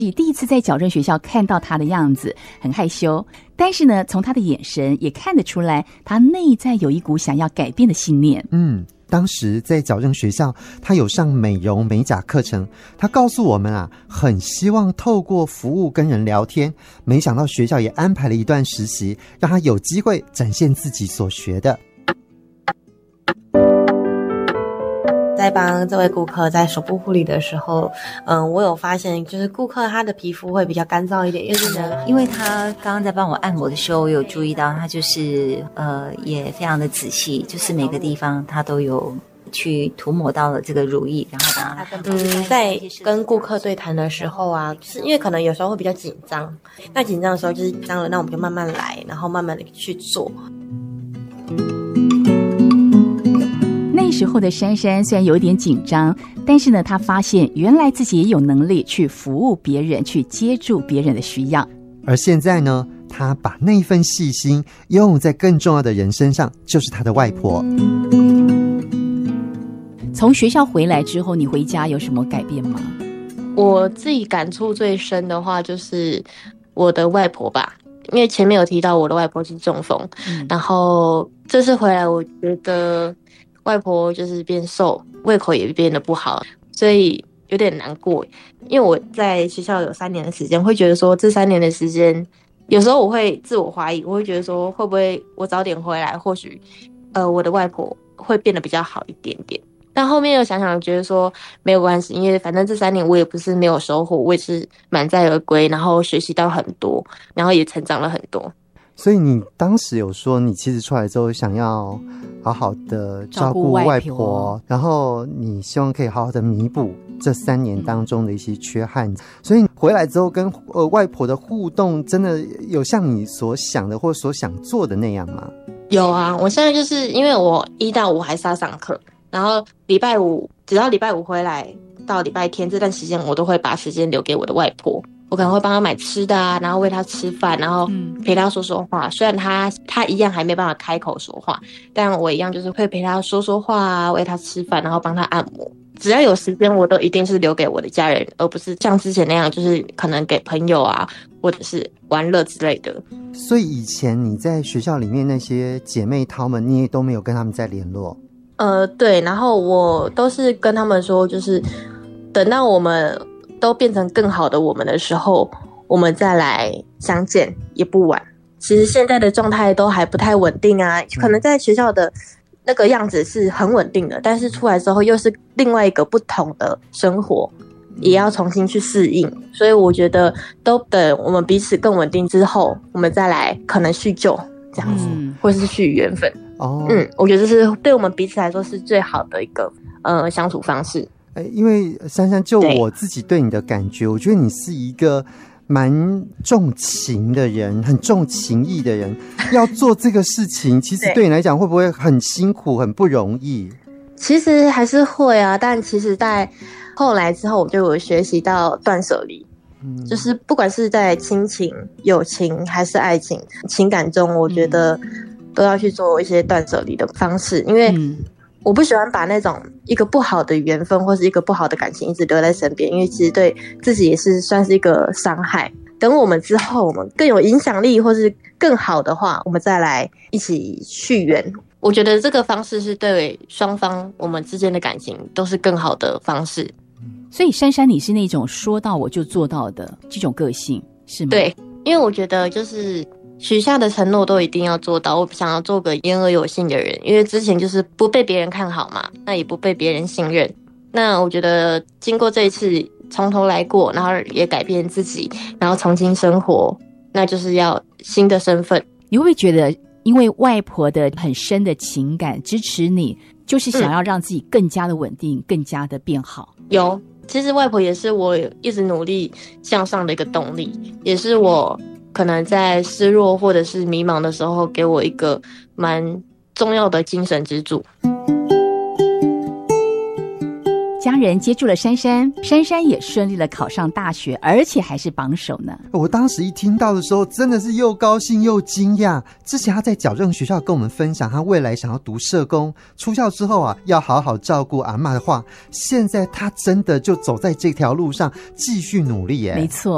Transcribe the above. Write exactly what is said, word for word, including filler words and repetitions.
你第一次在矫正学校看到他的样子很害羞，但是呢从他的眼神也看得出来他内在有一股想要改变的信念。 嗯，当时在矫正学校他有上美容美甲课程，他告诉我们啊，很希望透过服务跟人聊天，没想到学校也安排了一段实习，让他有机会展现自己所学的。 在帮这位顾客在手部护理的时候，嗯，我有发现就是顾客他的皮肤会比较干燥一点，因为呢， 因为他刚刚在帮我按摩的时候，我有注意到他就是呃也非常的仔细，就是每个地方他都有去涂抹到了这个乳液，然后把它嗯，在跟顾客对谈的时候啊，就是因为可能有时候会比较紧张，那紧张的时候就是紧张了，那我们就慢慢来，然后慢慢的去做。 那时候的珊珊虽然有点紧张，但是呢她发现原来自己也有能力去服务别人，去接住别人的需要。 而现在呢，她把那份细心用在更重要的人身上，就是她的外婆。 从学校回来之后，你回家有什么改变吗？ 我自己感触最深的话就是我的外婆吧，因为前面有提到我的外婆是中风、嗯、然后这次回来我觉得外婆就是变瘦，胃口也变得不好，所以有点难过。因为我在学校有三年的时间，会觉得说这三年的时间，有时候我会自我怀疑，我会觉得说会不会我早点回来，或许呃我的外婆会变得比较好一点点。但后面又想想觉得说没有关系，因为反正这三年我也不是没有收获，我也是满载而归，然后学习到很多，然后也成长了很多。 所以你当时有说你其实出来之后想要好好的照顾外婆，然后你希望可以好好的弥补这三年当中的一些缺憾，所以回来之后跟呃外婆的互动真的有像你所想的或所想做的那样吗？ 有啊，我现在就是因为我一到五还是要上课，然后礼拜五只要礼拜五回来到礼拜天这段时间，我都会把时间留给我的外婆。我可能会帮他买吃的啊，然后喂他吃饭，然后陪他说说话。虽然他他一样还没办法开口说话，但我一样就是会陪他说说话啊，喂他吃饭，然后帮他按摩。只要有时间，我都一定是留给我的家人，而不是像之前那样，就是可能给朋友啊，或者是玩乐之类的。 所以以前你在学校里面那些姐妹淘们，你也都没有跟他们再联络？ 呃，对，然后我都是跟他们说，就是等到我们都变成更好的我们的时候，我们再来相见也不晚。其实现在的状态都还不太稳定啊，可能在学校的那个样子是很稳定的，但是出来之后又是另外一个不同的生活，也要重新去适应。所以我觉得都等我们彼此更稳定之后，我们再来可能叙旧这样子、嗯、或是续缘分。哦，嗯，我觉得这是对我们彼此来说是最好的一个呃相处方式。 欸、因为珊珊就我自己对你的感觉，我觉得你是一个蛮重情的人，很重情义的人。要做这个事情其实对你来讲会不会很辛苦很不容易？ 其实还是会啊，但其实在后来之后我就有学习到断舍离、嗯、就是不管是在亲情友情还是爱情情感中，我觉得都要去做一些断舍离的方式。因为、嗯我不喜欢把那种一个不好的缘分或是一个不好的感情一直留在身边，因为其实对自己也是算是一个伤害。等我们之后我们更有影响力或是更好的话，我们再来一起续缘。我觉得这个方式是对双方我们之间的感情都是更好的方式。 所以珊珊你是那种说到我就做到的这种个性是吗？ 对，因为我觉得就是许下的承诺都一定要做到，我想要做个言而有信的人，因为之前就是不被别人看好嘛，那也不被别人信任。那我觉得经过这一次从头来过，然后也改变自己，然后重新生活，那就是要新的身份。 你会不会觉得因为外婆的很深的情感支持你，就是想要让自己更加的稳定、嗯、更加的变好？ 有，其实外婆也是我一直努力向上的一个动力，也是我可能在失落或者是迷茫的时候给我一个蛮重要的精神支柱。 家人接住了珊珊，珊珊也顺利的考上大学，而且还是榜首呢。 我当时一听到的时候真的是又高兴又惊讶。之前他在矫正学校跟我们分享他未来想要读社工，出校之后啊要好好照顾阿嬷的话，现在他真的就走在这条路上继续努力耶。 没错。